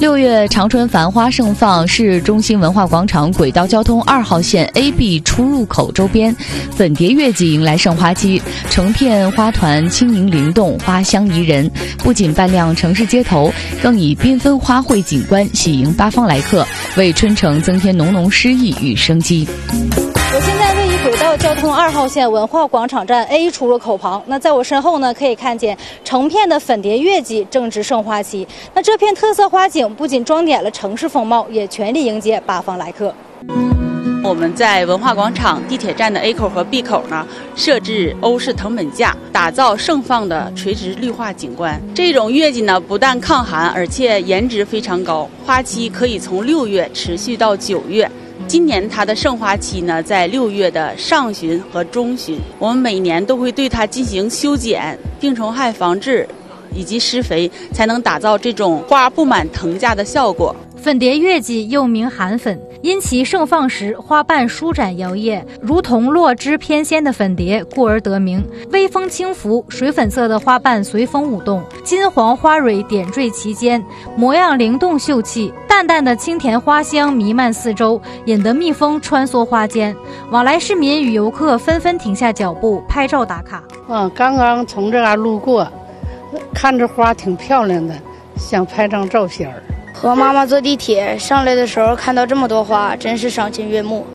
6月长春繁花盛放，市中心文化广场轨道交通2号线 A、B 出入口周边，粉蝶月季迎来盛花期，成片花团轻盈灵动，花香宜人。不仅扮亮城市街头，更以缤纷花卉景观喜迎八方来客，为春城增添浓浓诗意与生机。 我现在位于轨道交通2号线文化广场站 A 出入口旁，那在我身后呢，可以看见成片的粉蝶月季正值盛花期。那这片特色花景不仅装点了城市风貌，也全力迎接八方来客。 我们在文化广场地铁站的 A 口和 B 口呢，设置欧式藤本架，打造盛放的垂直绿化景观。这种月季呢，不但抗寒，而且颜值非常高，花期可以从6月持续到9月。今年它的盛花期呢，在6月的上旬和中旬。我们每年都会对它进行修剪、病虫害防治以及施肥，才能打造这种花布满藤架的效果。 粉蝶月季又名寒粉，因其盛放时花瓣舒展摇曳，如同落枝翩跹的粉蝶，故而得名。微风轻拂，水粉色的花瓣随风舞动，金黄花蕊点缀其间，模样灵动秀气。淡淡的清甜花香弥漫四周，引得蜜蜂穿梭花间。往来市民与游客纷纷停下脚步拍照打卡。 刚刚从这儿路过，看着花挺漂亮的，想拍张照片。 和妈妈坐地铁上来的时候，看到这么多花，真是赏心悦目。